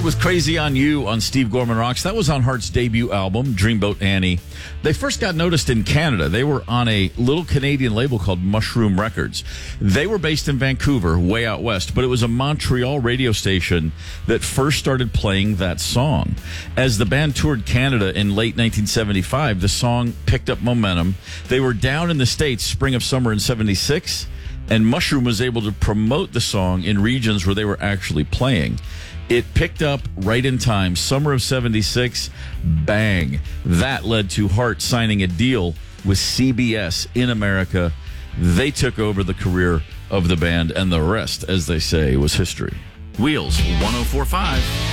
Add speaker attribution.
Speaker 1: Heart with Crazy on You on Steve Gorman Rocks. That was on Heart's debut album, Dreamboat Annie. They first got noticed in Canada. They were on a little Canadian label called Mushroom Records. They were based in Vancouver, way out west, but it was a Montreal radio station that first started playing that song. As the band toured Canada in late 1975, the song picked up momentum. They were down in the States spring of summer in 76, and Mushroom was able to promote the song in regions where they were actually playing. It picked up right in time. Summer of 76, bang. That led to Heart signing a deal with CBS in America. They took over the career of the band, and the rest, as they say, was history. Wheels 104.5.